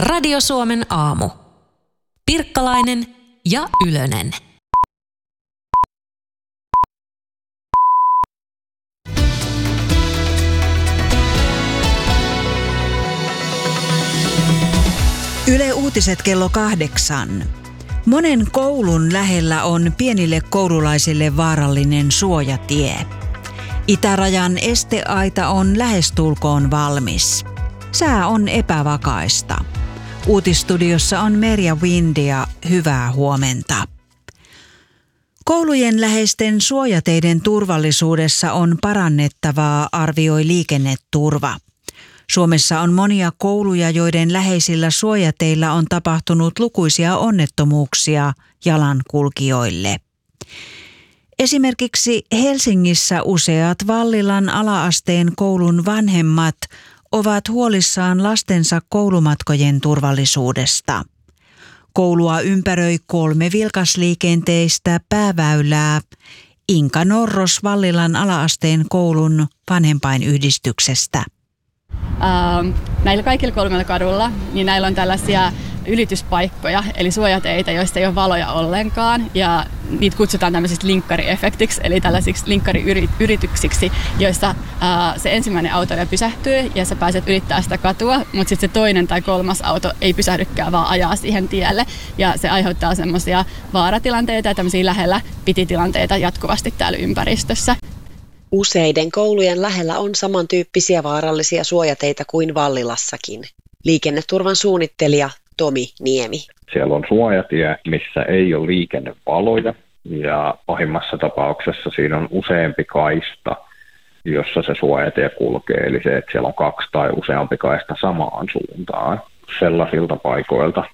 Radio Suomen aamu. Pirkkalainen ja Ylönen. Yle Uutiset kello 8. Monen koulun lähellä on pienille koululaisille vaarallinen suojatie. Itärajan esteaita on lähestulkoon valmis. Sää on epävakaista. Uutisstudiossa on Merja Windia. Hyvää huomenta. Koulujen läheisten suojateiden turvallisuudessa on parannettavaa, arvioi Liikenneturva. Suomessa on monia kouluja, joiden läheisillä suojateillä on tapahtunut lukuisia onnettomuuksia jalankulkijoille. Esimerkiksi Helsingissä useat Vallilan ala-asteen koulun vanhemmat ovat huolissaan lastensa koulumatkojen turvallisuudesta. Koulua ympäröi 3 vilkasliikenteistä pääväylää. Inka Norros Vallilan ala-asteen koulun vanhempainyhdistyksestä. Näillä kaikilla 3 kadulla, niin näillä on tällaisia ylityspaikkoja, eli suojateitä, joista ei ole valoja ollenkaan, ja niitä kutsutaan tämmöisiksi linkkariefektiksi, eli tällaisiksi linkkariyrityksiksi, joissa se ensimmäinen auto pysähtyy ja sä pääset ylittämään sitä katua, mutta sitten se toinen tai 3. auto ei pysähdykään, vaan ajaa siihen tielle, ja se aiheuttaa semmoisia vaaratilanteita ja tämmöisiä lähellä pititilanteita jatkuvasti täällä ympäristössä. Useiden koulujen lähellä on samantyyppisiä vaarallisia suojateitä kuin Vallilassakin. Liikenneturvan suunnittelija Tomi Niemi. Siellä on suojatie, missä ei ole liikennevaloja, ja pahimmassa tapauksessa siinä on useampi kaista, jossa se suojatie kulkee. Eli se, että siellä on 2 tai useampi kaista samaan suuntaan. Sellaisilta paikoilta